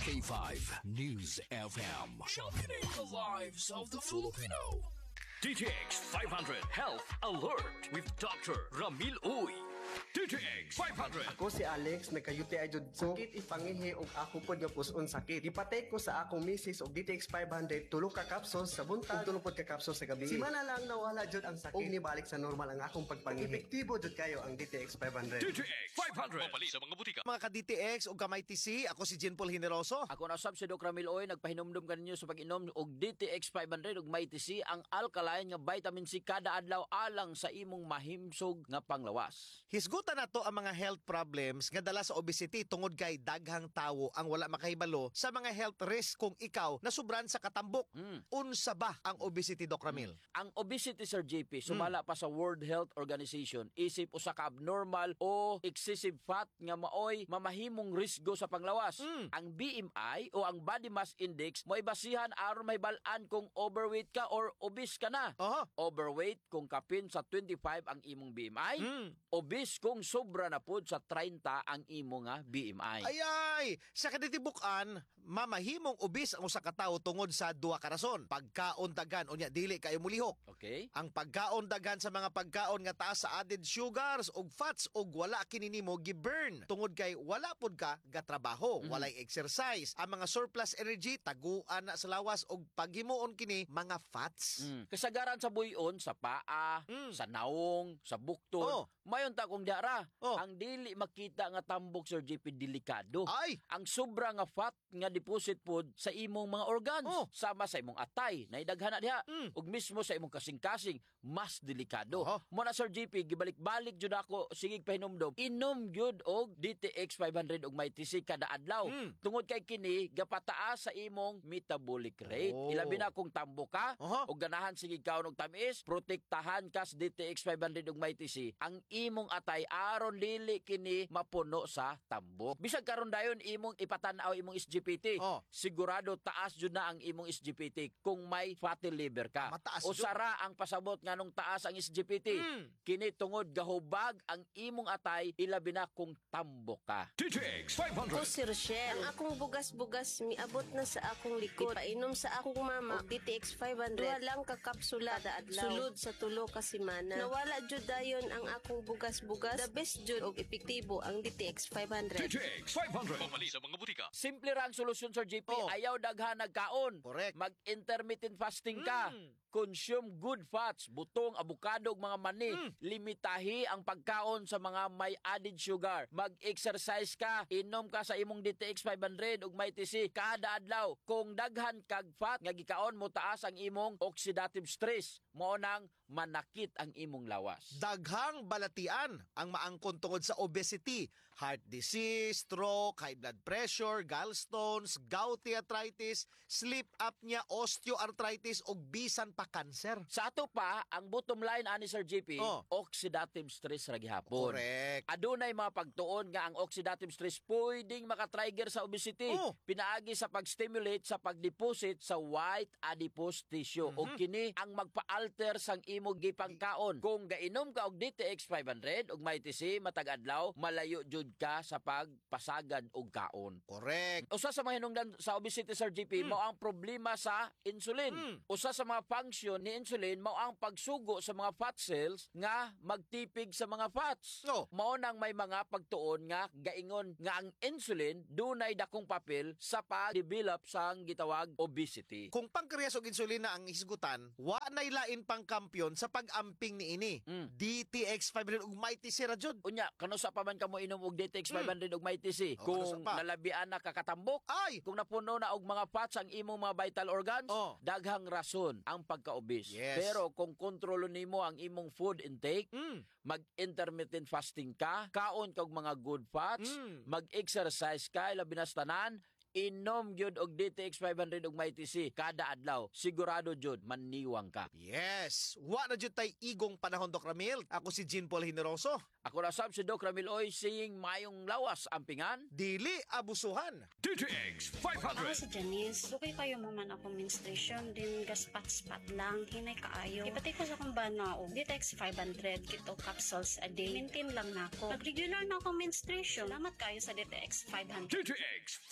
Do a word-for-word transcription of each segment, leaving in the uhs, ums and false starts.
K five News F M. Championing the lives of the Filipino. D T X five hundred Health Alert with Doctor Ramil Uy. D T X five hundred. Ako si Alex, nagka-U T I jud ko. Sakit ipangihi og ako pod nga puson sakit. Ipatake ko sa akong misis og D T X five hundred, tulo ka capsules sa buntag, tulo pod ka capsules sa gabi. Simana lang nawala jud ang sakit. Og nibalik sa normal ang akong pagpangihi. Epektibo jud kayo ang D T X five hundred. D T X five hundred. Mapali sa mga butika. Mga ka-D T X o kamay T C, ako si Jean Paul Generoso. Ako na sab si Doc Ramil Oy, nagpahinumdum kaninyo sa pag-inom og D T X five hundred ug may T C, ang alkaline nga vitamin C kada adlaw alang sa imong mahimsog nga panglawas. Hisgutan na to ang mga health problems nga dala sa obesity tungod kay daghang tawo ang wala makahibalo sa mga health risk kung ikaw nasubran sa katambok. Mm. Unsa ba ang obesity, Doc Ramil? Ang obesity, Sir J P, sumala pa sa World Health Organization, isip usa ka abnormal o excessive fat nga maoy mamahimong risgo sa panglawas. Mm. Ang B M I o ang body mass index mo'y basihan aron mahibal-an kung overweight ka or obese ka na. Aha. Overweight kung kapin sa twenty-five ang imong B M I. Mm. Obese kung sobra na pod sa thirty ang imo nga B M I. Ay ay, sa kaditibukan, mamahimong obese ang usa ka tawo tungod sa duha ka rason. Pagkaon dagan unya dili kayo mulihok. Okay? Ang pagkaon dagan sa mga pagkaon nga taas sa added sugars ug fats ug wala kini nimo gi-burn tungod kay wala pod ka gatrabaho, Mm-hmm. walay exercise. Ang mga surplus energy taguan na sa lawas ug paghimuon kini mga fats. Mm. Kasagaran sa buyon, sa paa, Mm. sa naong, sa bukton, Oh. mayon ta kung diara. Oh. Ang dili makita nga tambok, Sir J P, delikado. Ay! Ang sobra nga fat nga deposit pod sa imong mga organs, Oh. sama sa imong atay, naidaghan na diha, Mm. ug mismo sa imong kasing-kasing, mas delikado. Oh. Muna, Sir J P, gibalik-balik jud ako, sigig pahinumdom, inom jud og D T X five hundred ug may T C kada adlaw. Mm. Tungod kay kini, gapataas sa imong metabolic rate. Oh. Ilabi na kung tambok ka, Aha. o ganahan sige kaon og tamis, protektahan ka sa D T X five hundred ug may T C, ang imong atay aron dili kini mapuno sa tambok. Bisag karon dayon imong ipatan-aw imong S G P T, Oh. sigurado taas jud na ang imong S G P T kung may fatty liver ka. Mataas O jud. sara ang pasabot nganong taas ang S G P T. Mm. Kini tungod gahubag ang imong atay, ilabi na kung tambok ka. D T X five Ako hundred. si Rochelle. Ang akong bugas-bugas miabot na sa akong likod. Painom sa akong mama og D T X five hundred. Duha lang ka kapsula kada adlaw. Sulod sa tulo ka semana. Nawala jud dayon ang akong bugas-bugas. The best jud og epektibo ang D T X five D hundred. T X five hundred. Mapali sa mga butika. Simple ra ang solusyon, Sir J P. Oh. Ayaw daghan nagkaon. Correct. Mag-intermittent fasting ka. Mm. Consume good fats, butong, abukado, ug mga mani. Mm. Limitahi ang pagkaon sa mga may added sugar. Mag-exercise ka. Inom ka sa imong D T X five hundred ug may T C kada adlaw. Kung daghan kag fat nga gikaon mo, taas ang imong oxidative stress. Mao nang manakit ang imong lawas. Daghang balatian ang maangkon tungod sa obesity, heart disease, stroke, high blood pressure, gallstones, gouty arthritis, sleep apnea, osteoarthritis ug bisan pa cancer. Sa ato pa, ang bottom line ani Sir J P, Oh. oxidative stress ra gihapon. Correct. Adunay mga pagtuon nga ang oxidative stress pwedeng makatrigger sa obesity. Oh. Pinaagi sa pag-stimulate sa pag-deposit sa white adipose tissue. Mm-hmm. O kini ang magpa-alter sang imong gipangkaon. Kung gainom ka og D T X five hundred ug may T C matag adlaw, malayo jud ka sa pagpasagad og kaon. Correct. Usa sa mga hinungdan sa obesity, Sir J P, mao ang problema sa insulin. Mm. Usa sa mga function ni insulin mao ang pagsugo sa mga fat cells nga magtipig sa mga fats. No. Mao nang may mga pagtuon nga gaingon nga ang insulin dunay dakong papel sa pag-develop sang gitawag obesity. Kung pankreas ug insulina ang hisgutan, wa nay lain pang kampyon sa pag-amping niini. Mm. D T X five hundred ug may T C ra jud. Unya, kanusa pa man kamo inom og D T X five hundred ug may T C? Oh, kanusa Kung pa? nalabian na kakatambok, Ay! kung napuno na og mga fats ang imong mga vital organs, Oh. daghang rason ang pagka-obese. Yes. Pero kung kontrolo nimo ang imong food intake, Mm. mag-intermittent fasting ka, kaon kag mga good fats, Mm. mag-exercise ka, labi na sa tanan, inom gyud og D T X five hundred ug may T C kada adlaw, sigurado jud maniwang ka. Yes. Wa na jud tay igong panahon, Doc Ramil. Ako si Jean Paul Generoso. Ako na sab si Doc Ramil Oy, saying mayong lawas ampingan. Dili abusuhan. D T X five Ako hundred. si Janice. Dugay kayo mo man ako menstruation, din gaspat-spat lang, hinay kaayo. Ipatay ko sa kong bana o D T X five hundred kito capsules a day. Maintain lang na ako. Pag regular na ako menstruation, salamat kayo sa D T X five hundred. D T X five hundred.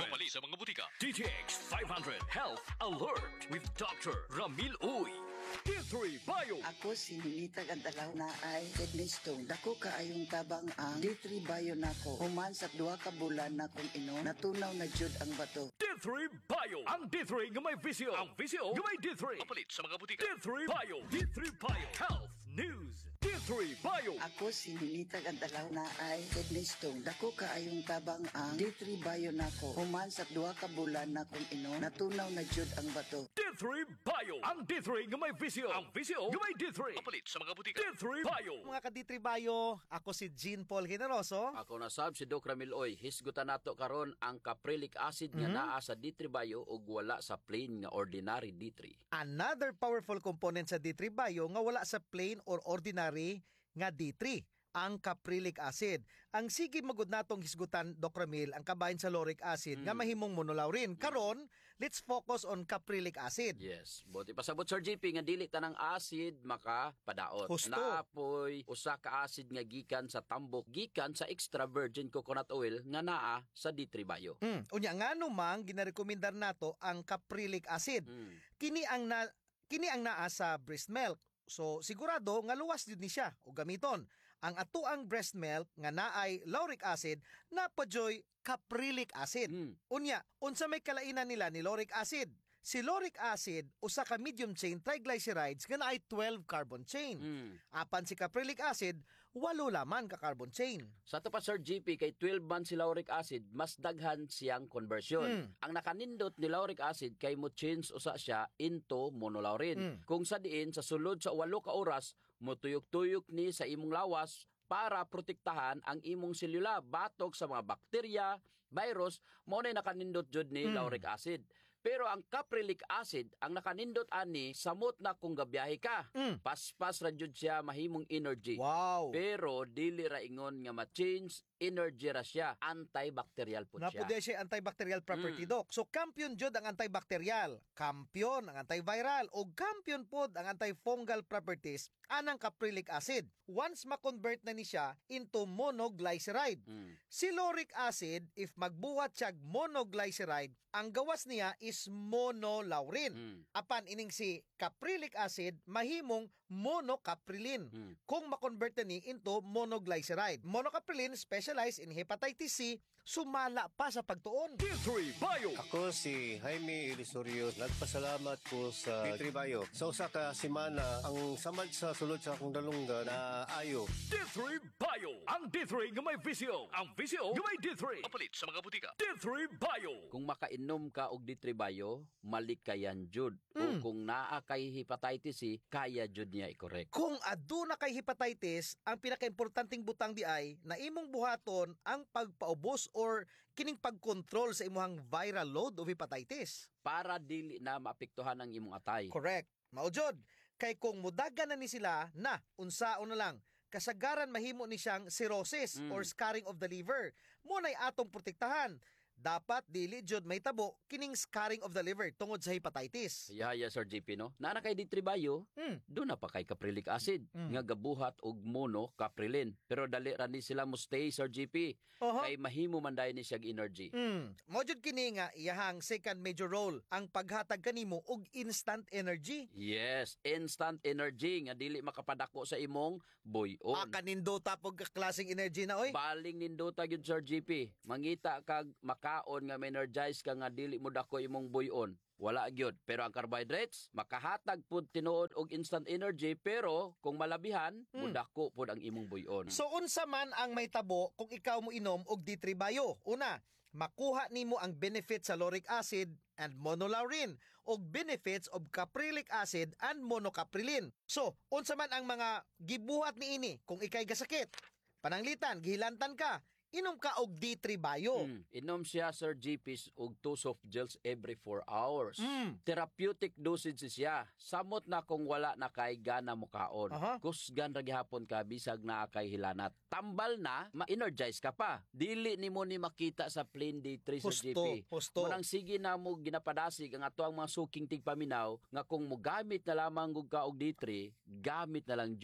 hundred. Papalit sa mga butika. D T X five hundred Health Alert with Doctor Ramil Uy. D three Bio. Ako si Nitag Antalaw na ay Edlistong. Dako kaayong tabang ang D three Bio nako. Human sa duha ka bulan na kung ino, natunaw na jud ang bato. D three Bio. Ang D three nga may visyo. Ang visyo nga may D three. Papalit sa mga butika. D three Bio. D three Bio. Health News. D three Bio. Ako si Nitag Antalaw na ay Edlistong. Dako kaayong tabang ang D three Bio nako. Human sa duha ka bulan na kung ino, natunaw na jud ang bato. D three Bio. Ang D three nga may visyo. Ang visyo nga may D three. Papalit sa mga butika. D three Bio. Mga ka-D three Bio, ako si Jean Paul Generoso. Ako na sab si Doc Ramil Oy. Hisgutan nato karon ang caprylic acid nga naa sa D three Bio ug wala sa plain nga ordinary D three. Another powerful component sa D three Bio nga wala sa plain or ordinary nga D three, ang caprylic acid. Ang sige magud natong hisgutan, Doc Ramil, ang kabahin sa lauric acid nga mahimong monolaurin. Karon, let's focus on caprylic acid. Yes. Buti pasabot Sir G P nga dili tanang acid makapadaot. Husto. Naapoy usa ka acid nga gikan sa tambok, gikan sa extra virgin coconut oil nga naa sa D three Bio. Mm. Unya ngano mang ginarekomendar nato ang caprylic acid. Mm. Kini ang na kini ang naa sa breast milk. So sigurado nga luwas jud ni siya o gamiton. Ang atuang breast milk nga naay lauric acid napajoy caprylic acid. Mm. Unya, unsa may kalainan nila ni lauric acid? Si lauric acid usa ka medium chain triglycerides nga naay twelve carbon chain. Mm. Apan si caprylic acid walo laman ka carbon chain. Sa to pa Sir G P kay twelve man si lauric acid, mas daghan siyang conversion. Mm. Ang nakanindot ni lauric acid kay mo change usa siya into monolaurin. Mm. Kung sa diin sa sulod sa walo ka oras mutuyok-tuyok ni sa imong lawas para protektahan ang imong selula batok sa mga bakterya, virus, mo na nakanindot jud ni Mm. lauric acid. Pero ang caprylic acid, ang nakanindot ani, samot na kung gabiyahe ka. Mm. Paspas ra jud siya mahimong energy. Wow. Pero dili ra ingon nga ma-change energy ra siya, antibacterial po siya. Napude siya antibacterial property, Mm. Doc. So kampiyon jud ang antibacterial, kampiyon ang antiviral o kampiyon pod ang antifungal properties anang caprylic acid. Once ma-convert na ni siya into monoglyceride. Mm. Si lauric acid, if magbuhat siya monoglyceride, ang gawas niya is monolaurin. Mm. Apan ining si caprylic acid, mahimong monocaprilin. Mm. Kung ma-convert na ni into monoglyceride. Monocaprilin specialized in hepatitis C, sumala pa sa pagtuon. D three Bio. Ako si Jaime Ilisorio. Nagpasalamat ko sa D three Bio. Sa usa ka semana, ang samad sa sulod sa akong dalungga na ayo. D three Bio. Ang D three nga may visyo. Ang visyo nga may D three. Papalit sa mga butika. D three Bio. Kung makainom ka og D three Bio, malikayan jud. Mm. O kung naa kay hepatitis C, kaya jud niya i-correct. Kung aduna kay hepatitis, ang pinakaimportanteng butang di ay na imong buhaton ang pagpaubos or kining pagkontrol sa imong viral load of hepatitis. Para dili na maapektuhan ang imong atay. Correct. Maujod. Kay kung mudagan na ni sila na unsaon na lang, kasagaran mahimo ni siyang cirrhosis Mm. or scarring of the liver. Munay atong protektahan. Dapat dili jud may tabo kining scarring of the liver tungod sa hepatitis. Yaya Sir G P no. Naa na kay D three Bio, Mm. doon na pa kay caprylic acid Mm. nga gabuhat og monocaprilin. Pero dali ra ni sila mo stay Sir G P. Oho. Kay mahimo man dayon ni siya energy. Mm. Mo jud kini nga iyahang second major role ang paghatag kanimo og instant energy. Yes, instant energy nga dili makapadako sa imong buyon. Ah, kanindo tapog klaseng energy na oy. Baling nindota gyud Sir G P. Mangita kag makaon nga ma-energize ka nga dili mo dako imong buyon. Wala gyud. Pero ang carbohydrates makahatag pud tinuod og instant energy pero kung malabihan Mm. mudako pud ang imong buyon. So unsa man ang may tabo kung ikaw mo inom og D three Bio? Una, makuha nimo ang benefits sa lauric acid and monolaurin og benefits of caprylic acid and monocaprilin. So, unsa man ang mga gibuhat niini kung ikay gasakit? Pananglitan, gihilantan ka, inom ka og D three Bio. Mm. Inom siya Sir G P og two soft gels every four hours. Mm. Therapeutic dosage siya. Samot na kung wala na kay gana mo kaon. Aha. Kusgan ra gihapon ka bisag naa kay hilanat. Tambal na, ma-energize ka pa. Dili nimo ni makita sa plain D three Sir G P. Husto, husto. Munang sige na mo ginapadasig ang ato ang mga suking tigpaminaw nga kung mo gamit na lamang gug ka og D three, gamit na lang jud.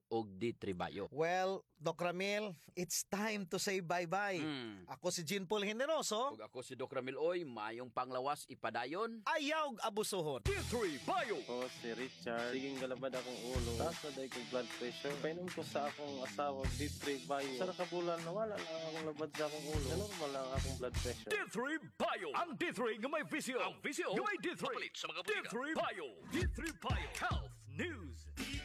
og D three Bio. Well, Doc Ramil, it's time to say bye-bye. Hmm. Ako si Jean Paul Generoso. Ug ako si Doc Ramil Oy, mayong panglawas ipadayon. Ayaw abusuhon. D three Bio. Ako si Richard. Siging galabad akong ulo. Taas na dahil kong blood pressure. Painom ko sa akong asawa, D three Bio. Sa nakabulan, nawala lang akong labad sa akong ulo. Normal lang akong blood pressure. D three Bio. Ang D three nga may visyo. Ang visyo nga may D three. Mapalit sa mga D three Bio. D three Bio. Health News.